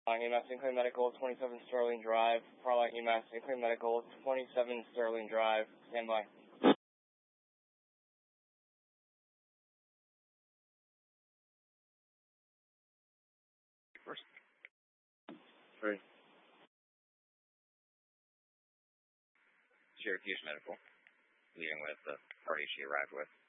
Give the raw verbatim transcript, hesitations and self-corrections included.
UMass Sinclair Medical, twenty-seven Sterling Drive. Farlight UMass Sinclair Medical, twenty-seven Sterling Drive. Stand by. First. Three. Syracuse Medical, leading with the party she arrived with.